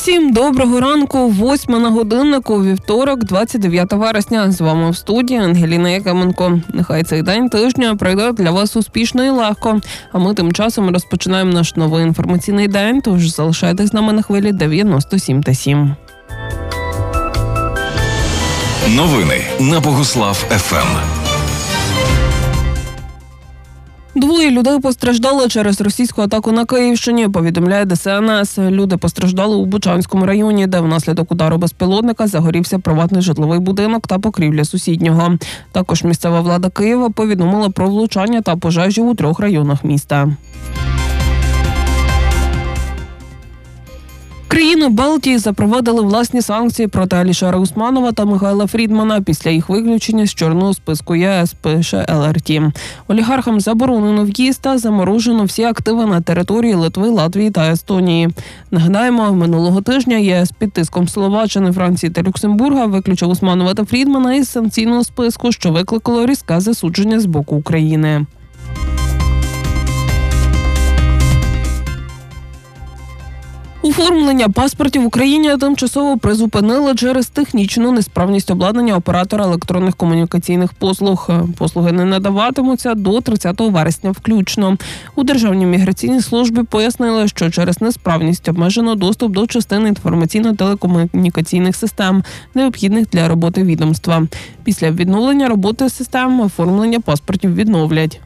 Всім доброго ранку, 8 на годиннику, вівторок, 29 вересня. З вами в студії Ангеліна Якименко. Нехай цей день тижня пройде для вас успішно і легко. А ми тим часом розпочинаємо наш новий інформаційний день, тож залишайтесь з нами на хвилі 97,7. Новини на Богуслав ФМ. Двоє людей постраждали через російську атаку на Київщині, повідомляє ДСНС. Люди постраждали у Бучанському районі, де внаслідок удару безпілотника загорівся приватний житловий будинок та покрівля сусіднього. Також місцева влада Києва повідомила про влучання та пожежі у 3 районах міста. Країни Балтії запровадили власні санкції проти Алішера Усманова та Михайла Фрідмана після їх виключення з чорного списку ЄС, пише ЛРТ. Олігархам заборонено в'їзд та заморожено всі активи на території Литви, Латвії та Естонії. Нагадаємо, минулого тижня ЄС під тиском Словаччини, Франції та Люксембурга виключив Усманова та Фрідмана із санкційного списку, що викликало різке засудження з боку України. Оформлення паспортів в Україні тимчасово призупинили через технічну несправність обладнання оператора електронних комунікаційних послуг. Послуги не надаватимуться до 30 вересня включно. У Державній міграційній службі пояснили, що через несправність обмежено доступ до частини інформаційно-телекомунікаційних систем, необхідних для роботи відомства. Після відновлення роботи систем оформлення паспортів відновлять.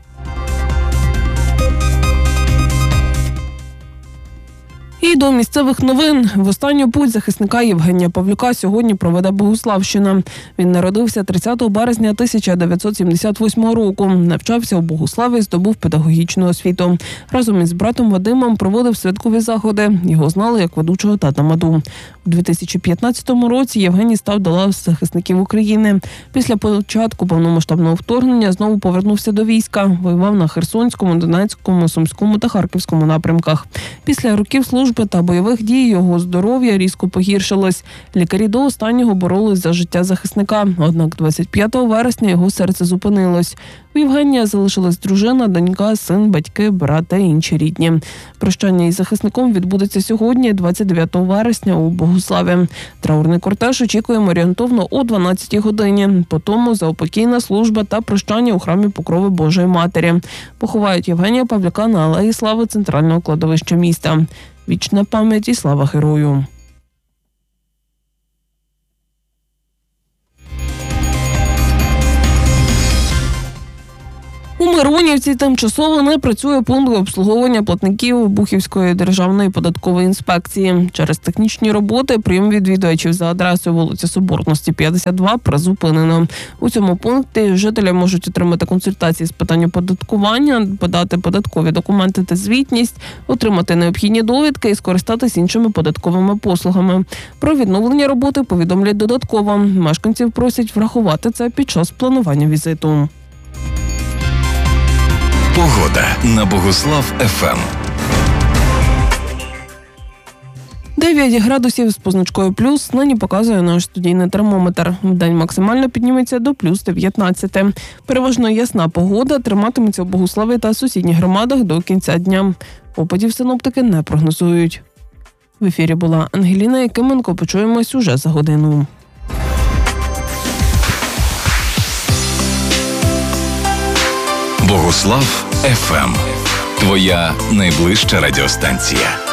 І до місцевих новин. В останню путь захисника Євгенія Павлюка сьогодні проведе Богуславщина. Він народився 30 березня 1978 року. Навчався у Богуславі, здобув педагогічну освіту. Разом із братом Вадимом проводив святкові заходи. Його знали як ведучого та-тамаду. У 2015 році Євгеній став до лав захисників України. Після початку повномасштабного вторгнення знову повернувся до війська. Воював на Херсонському, Донецькому, Сумському та Харківському напрямках. Після років служби та бойових дій його здоров'я різко погіршилось. Лікарі до останнього боролись за життя захисника. Однак 25 вересня його серце зупинилось. У Євгенія залишилась дружина, донька, син, батьки, брат та інші рідні. Прощання із захисником відбудеться сьогодні, 29 вересня, у Богуславі. Траурний кортеж очікуємо орієнтовно о 12 годині. Потім заупокійна служба та прощання у храмі Покрови Божої Матері. Поховають Євгенія Павлюка на Алеї Слави центрального кладовища міста. Вічна пам'ять і слава герою. У Миронівці тимчасово не працює пункт обслуговування платників Бухівської державної податкової інспекції. Через технічні роботи прийом відвідувачів за адресою вулиця Соборності, 52 призупинено. У цьому пункті жителі можуть отримати консультації з питань оподаткування, подати податкові документи та звітність, отримати необхідні довідки і скористатись іншими податковими послугами. Про відновлення роботи повідомлять додатково. Мешканців просять врахувати це під час планування візиту. Погода на Богуслав ФМ. 9 градусів з позначкою плюс нині показує наш студійний термометр. Вдень максимально підніметься до плюс 19. Переважно ясна погода триматиметься у Богуславі та сусідніх громадах до кінця дня. Опадів синоптики не прогнозують. В ефірі була Ангеліна Якименко. Почуємось уже за годину. Богуслав ФМ. Твоя найближча радіостанція.